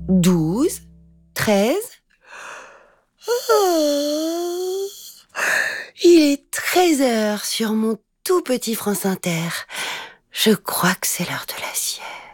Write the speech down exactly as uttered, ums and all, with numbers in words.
douze, treize. Oh, il est treize heures sur mon tout petit France Inter. Je crois que c'est l'heure de la sieste.